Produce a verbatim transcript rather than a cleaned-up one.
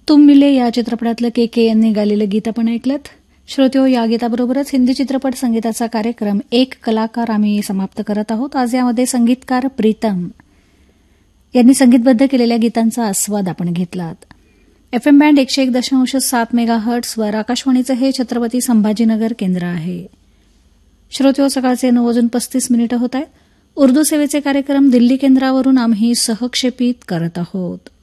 तुम मिले या चित्रपटातलं के के यांनी गालेलं गीत आपण ऐकलं. श्रोत्यो, या गीताबरोबरच हिंदी चित्रपट संगीताचा कार्यक्रम एक कलाकार आम्ही समाप्त करत आहोत. आज यामध्ये संगीतकार प्रीतम यांनी संगीतबद्ध केलेल्या गीतांचा आस्वाद आपण घेतलात. एफएम बँड एकशे एक दशांश सात मेगा हर्ट्सवर आकाशवाणीचं हे छत्रपती संभाजीनगर केंद्र आहे. श्रोत्यो, सकाळचे नऊ वाजून पस्तीस मिनिटं होत आहेत. उर्दू सेवेचे कार्यक्रम दिल्ली केंद्रावरून आम्ही सहक्षेपित करत आहोत.